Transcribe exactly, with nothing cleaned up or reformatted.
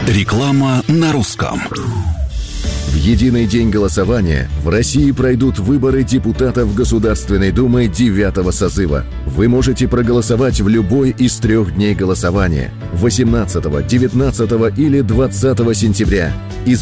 Реклама на русском. В единый день голосования в России пройдут выборы депутатов Государственной Думы девятого созыва. Вы можете проголосовать в любой из трех дней голосования – восемнадцатого, девятнадцатого или двадцатого сентября.